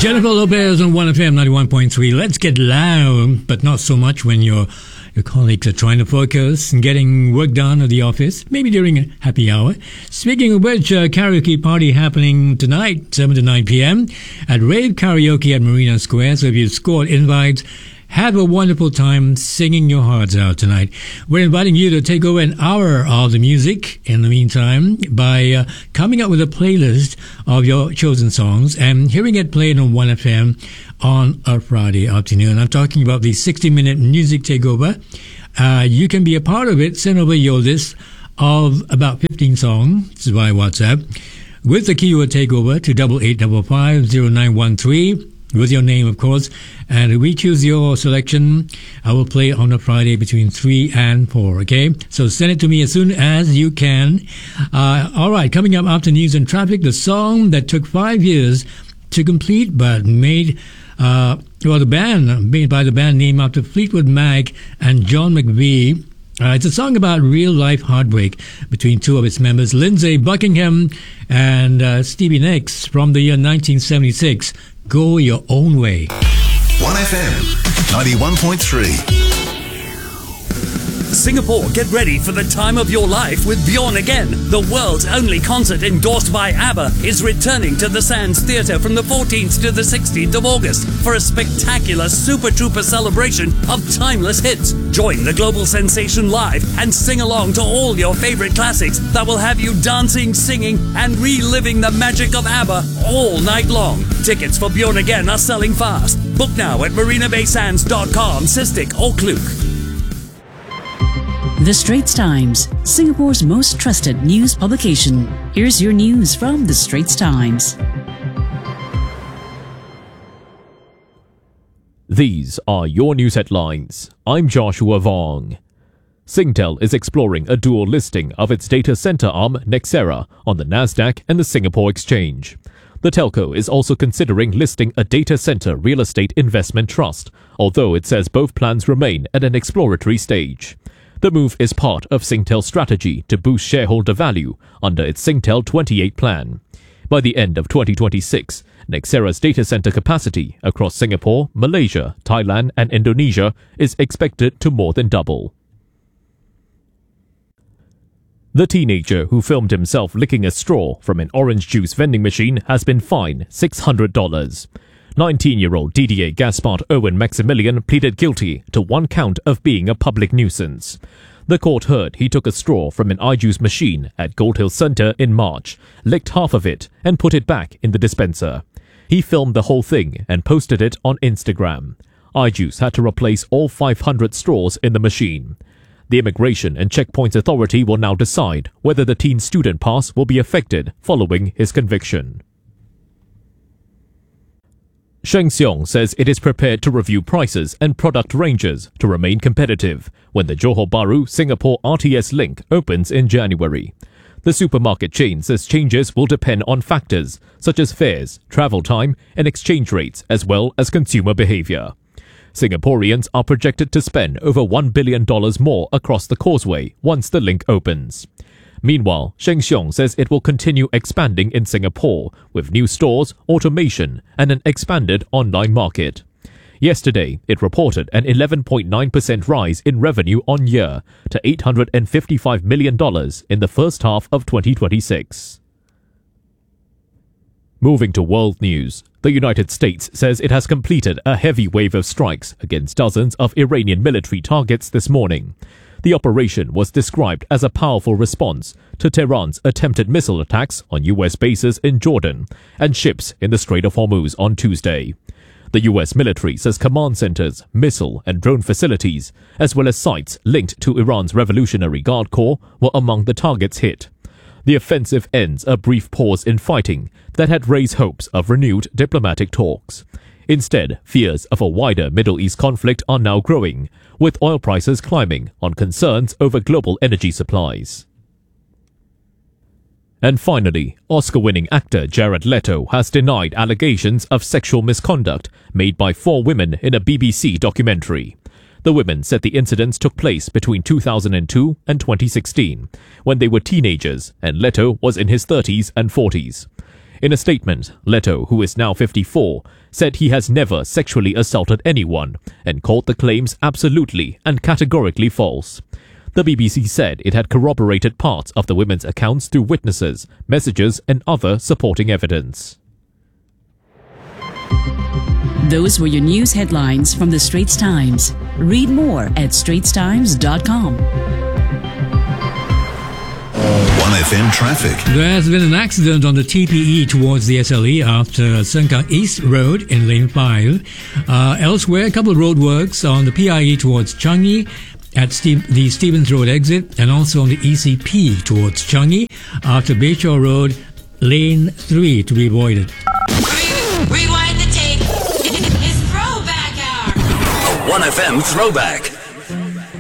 Jennifer Lopez on 1FM 91.3. Let's get loud, but not so much when your colleagues are trying to focus and getting work done at the office, maybe during a happy hour. Speaking of which, karaoke party happening tonight, 7 to 9 p.m. at Rave Karaoke at Marina Square. So if you've scored invites, have a wonderful time singing your hearts out tonight. We're inviting you to take over an hour of the music in the meantime by coming up with a playlist of your chosen songs and hearing it played on 1FM on a Friday afternoon. I'm talking about the 60-minute music takeover. You can be a part of it. Send over your list of about 15 songs via WhatsApp with the keyword takeover to 88550913. With your name, of course, and we choose your selection. I will play on a Friday between 3 and 4, okay? So send it to me as soon as you can. All right, coming up after news and traffic, the song that took 5 years to complete but made, the band, made by the band named after Fleetwood Mac and John McVie. It's a song about real-life heartbreak between two of its members, Lindsey Buckingham and Stevie Nicks, from the year 1976. Go Your Own Way. 1FM 91.3. Singapore, get ready for the time of your life with Bjorn Again. The world's only concert endorsed by ABBA is returning to the Sands Theatre from the 14th to the 16th of August for a spectacular Super Trooper celebration of timeless hits. Join the global sensation live and sing along to all your favorite classics that will have you dancing, singing and reliving the magic of ABBA all night long. Tickets for Bjorn Again are selling fast. Book now at marinabaysands.com, Cystic or Klook. The Straits Times, Singapore's most trusted news publication. Here's your news from The Straits Times. These are your news headlines. I'm Joshua Vong. Singtel is exploring a dual listing of its data center arm, Nexera, on the Nasdaq and the Singapore Exchange. The telco is also considering listing a data center real estate investment trust, although it says both plans remain at an exploratory stage. The move is part of Singtel's strategy to boost shareholder value under its Singtel 28 plan. By the end of 2026, Nexera's data center capacity across Singapore, Malaysia, Thailand and Indonesia is expected to more than double. The teenager who filmed himself licking a straw from an orange juice vending machine has been fined $600. 19-year-old Didier Gaspard Owen Maximilian pleaded guilty to one count of being a public nuisance. The court heard he took a straw from an iJuice machine at Gold Hill Centre in March, licked half of it and put it back in the dispenser. He filmed the whole thing and posted it on Instagram. iJuice had to replace all 500 straws in the machine. The Immigration and Checkpoints Authority will now decide whether the teen student pass will be affected following his conviction. Sheng Siong says it is prepared to review prices and product ranges to remain competitive when the Johor Bahru Singapore RTS link opens in January. The supermarket chain says changes will depend on factors such as fares, travel time and exchange rates as well as consumer behavior. Singaporeans are projected to spend over $1 billion more across the causeway once the link opens. Meanwhile, Sheng Siong says it will continue expanding in Singapore with new stores, automation, and an expanded online market. Yesterday, it reported an 11.9% rise in revenue on year to $855 million in the first half of 2026. Moving to world news, the United States says it has completed a heavy wave of strikes against dozens of Iranian military targets this morning. The operation was described as a powerful response to Tehran's attempted missile attacks on U.S. bases in Jordan and ships in the Strait of Hormuz on Tuesday. The U.S. military says command centers, missile and drone facilities, as well as sites linked to Iran's Revolutionary Guard Corps, were among the targets hit. The offensive ends a brief pause in fighting that had raised hopes of renewed diplomatic talks. Instead, fears of a wider Middle East conflict are now growing, with oil prices climbing on concerns over global energy supplies. And finally, Oscar-winning actor Jared Leto has denied allegations of sexual misconduct made by 4 women in a BBC documentary. The women said the incidents took place between 2002 and 2016, when they were teenagers and Leto was in his 30s and 40s. In a statement, Leto, who is now 54, said he has never sexually assaulted anyone and called the claims absolutely and categorically false. The BBC said it had corroborated parts of the women's accounts through witnesses, messages and other supporting evidence. Those were your news headlines from the Straits Times. Read more at straitstimes.com. 1FM traffic. There has been an accident on the TPE towards the SLE after Sengkang East Road in Lane 5. Elsewhere, a couple of roadworks on the PIE towards Changi at the Stevens Road exit, and also on the ECP towards Changi after Bayshore Road, Lane 3 to be avoided. Rewind the tape. It's throwback hour. A 1FM throwback.